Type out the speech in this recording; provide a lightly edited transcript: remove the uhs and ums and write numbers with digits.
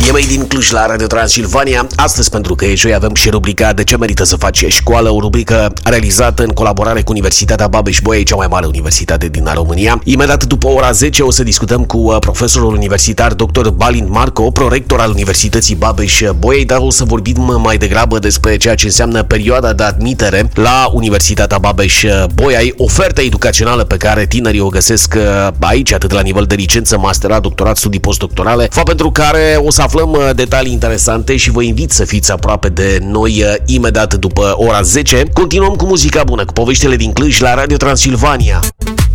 E mai din Cluj la Radio Transilvania. Astăzi, pentru că e joi, avem și rubrica De ce merită să faci școală, o rubrică realizată în colaborare cu Universitatea Babeș-Bolyai, cea mai mare universitate din România. Imediat după ora 10 o să discutăm cu profesorul universitar dr. Balint Marco, prorector al Universității Babeș-Bolyai, dar o să vorbim mai degrabă despre ceea ce înseamnă perioada de admitere la Universitatea Babeș-Bolyai, oferta educațională pe care tinerii o găsesc aici, atât la nivel de licență, masterat, doctorat, studii postdoctorale, fapt pentru care o să aflăm detalii interesante și vă invit să fiți aproape de noi imediat după ora 10. Continuăm cu muzica bună, cu poveștile din Cluj la Radio Transilvania.